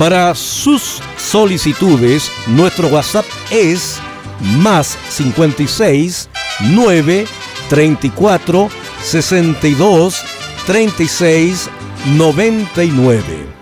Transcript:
Para sus solicitudes, nuestro WhatsApp es más 56 9 34 62 36 99.